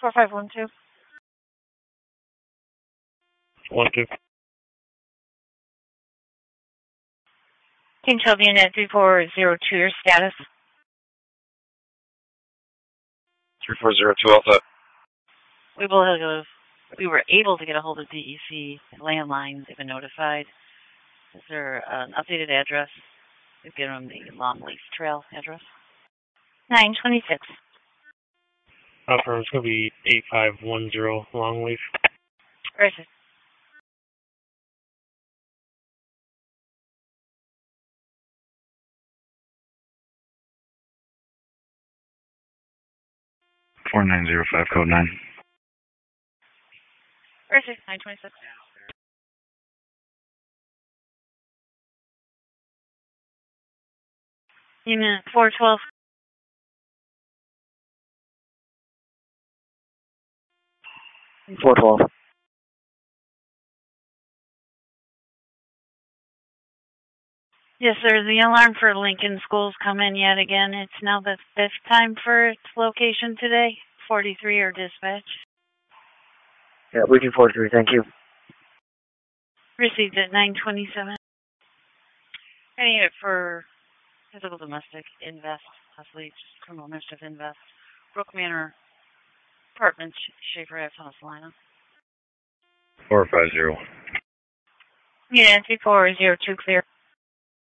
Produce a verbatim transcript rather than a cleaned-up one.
four five one two. One two. King Shelby Unit three four zero two, your status? Three four zero two Alpha. We will. We were able to get a hold of D E C landlines. They've been notified. Is there an updated address? We've given them the Longleaf Trail address. nine twenty-six. Alpha, it's going to be eight five one zero Longleaf. Right. four nine zero five, code nine. Right. nine twenty-six. Unit four twelve. four twelve. Yes, sir. The alarm for Lincoln School's come in yet again. It's now the fifth time for its location today. forty-three are dispatch. Yeah, region forty-three, thank you. Received at nine twenty-seven. I need it for physical domestic invest, possibly just criminal mischief invest. Brook Manor Apartments, Schaefer Ave, Thomas Lina. four five zero. Yeah, three four zero two clear.